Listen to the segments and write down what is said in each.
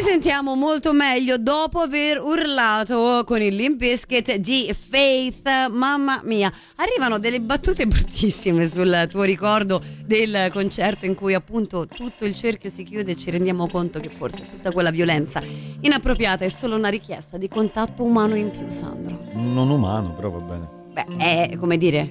sentiamo molto meglio dopo aver urlato con il Limp Bizkit di Faith. Mamma mia, arrivano delle battute bruttissime sul tuo ricordo del concerto in cui appunto tutto il cerchio si chiude e ci rendiamo conto che forse tutta quella violenza inappropriata è solo una richiesta di contatto umano in più, Sandro. Non umano, però va bene. Beh, è come dire,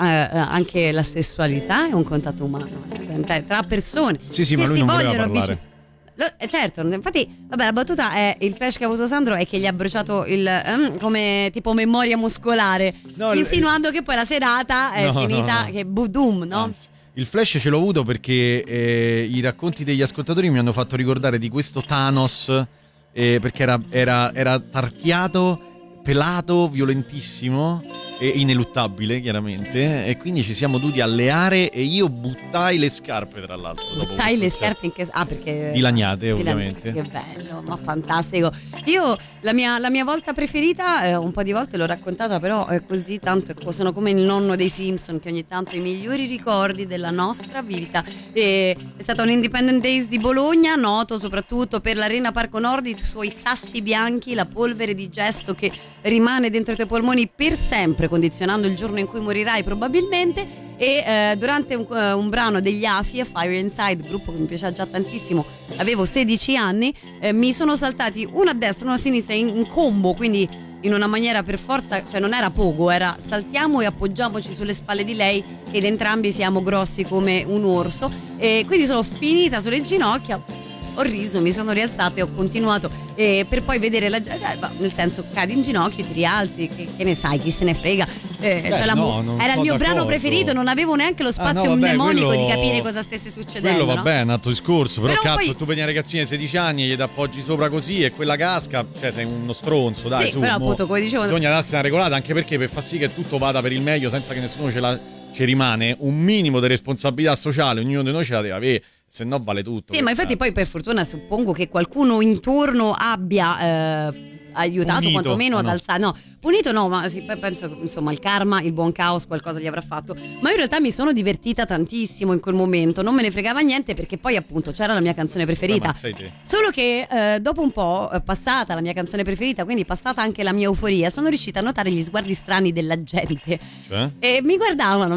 anche la sessualità è un contatto umano tra persone. Sì, ma lui non voleva parlare. Certo, infatti, vabbè, la battuta è il flash che ha avuto Sandro è che gli ha bruciato come tipo memoria muscolare, insinuando che poi la serata è finita che budum, no? Anzi, il flash ce l'ho avuto perché i racconti degli ascoltatori mi hanno fatto ricordare di questo Thanos, perché era tarchiato, pelato, violentissimo e ineluttabile chiaramente, e quindi ci siamo dovuti alleare e io buttai le scarpe, tra l'altro. Buttai le scarpe in che... perché dilagnate, ovviamente. Che bello, ma fantastico. Io la mia volta preferita, un po' di volte l'ho raccontata, però è così tanto, sono come il nonno dei Simpson, che ogni tanto i migliori ricordi della nostra vita. È stata un Independent Days di Bologna, noto soprattutto per l'Arena Parco Nord, i suoi sassi bianchi, la polvere di gesso che rimane dentro i tuoi polmoni per sempre, condizionando il giorno in cui morirai probabilmente. E durante un brano degli AFI, Fire Inside, gruppo che mi piaceva già tantissimo, avevo 16 anni, mi sono saltati uno a destra e uno a sinistra in combo, quindi in una maniera per forza, cioè non era pogo, era saltiamo e appoggiamoci sulle spalle di lei ed entrambi siamo grossi come un orso, e quindi sono finita sulle ginocchia. Ho riso, mi sono rialzata e ho continuato, per poi vedere la gente, nel senso, cadi in ginocchio, ti rialzi, che ne sai, chi se ne frega. Era il mio brano preferito, non avevo neanche lo spazio mnemonico di capire cosa stesse succedendo. Quello vabbè, è un altro discorso, però cazzo, poi... tu vedi una ragazzina di 16 anni e gli appoggi sopra così e quella casca, cioè sei uno stronzo, dai, sì, però appunto, come dicevo, bisogna darsi una regolata, anche perché per far sì che tutto vada per il meglio senza che nessuno ci rimane un minimo di responsabilità sociale, ognuno di noi ce la deve avere, se no vale tutto. Sì, ma infatti poi per fortuna suppongo che qualcuno intorno abbia aiutato punito, quantomeno ad alzare, punito no, ma sì, penso che insomma il karma, il buon caos qualcosa gli avrà fatto, ma io in realtà mi sono divertita tantissimo in quel momento, non me ne fregava niente perché poi appunto c'era la mia canzone preferita, solo che dopo un po', passata la mia canzone preferita, quindi passata anche la mia euforia, sono riuscita a notare gli sguardi strani della gente, cioè? E mi guardavano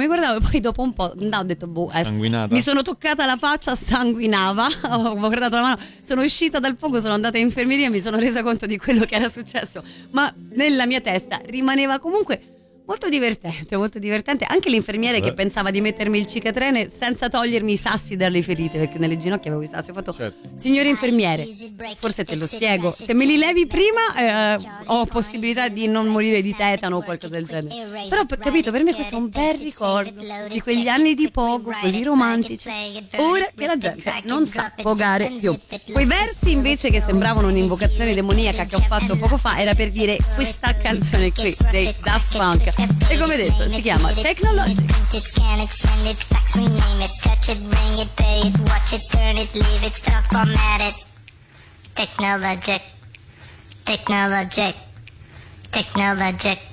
e poi dopo un po' ho detto mi sono toccata la faccia, sanguinava, ho guardato la mano, sono uscita dal fuoco, sono andata in infermeria e mi sono resa conto di quello che era successo, ma nella mia testa rimaneva comunque molto divertente anche l'infermiere che pensava di mettermi il cicatrene senza togliermi i sassi dalle ferite, perché nelle ginocchia avevo i sassi. Ho fatto, signore infermiere, forse te lo spiego, se me li levi prima ho possibilità di non morire di tetano o qualcosa del genere, però capito, per me questo è un bel ricordo di quegli anni di pogo così romantici, ora che la gente non sa pogare più. Quei versi invece che sembravano un'invocazione demoniaca che ho fatto poco fa era per dire questa canzone qui dei Daft Punk, e come detto si chiama Technologic. Technologic.